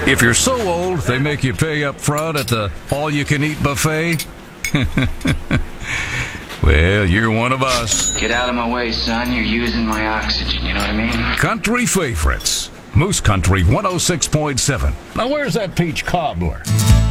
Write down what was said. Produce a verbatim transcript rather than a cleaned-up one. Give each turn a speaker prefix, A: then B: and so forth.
A: If you're so old they make you pay up front at the all-you-can-eat buffet, well, you're one of us.
B: Get out of my way, son. You're using my oxygen, you know what I mean?
A: Country Favorites. Moose Country one oh six point seven. Now, where's that peach cobbler?